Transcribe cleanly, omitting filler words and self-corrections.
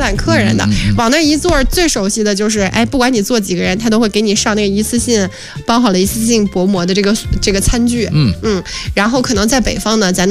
揽客人的。往那一坐，最熟悉的就是，哎，不管你坐几个人，他都会给你上那个一次性包好了一次性薄膜的这个餐具。然后可能在北方呢，咱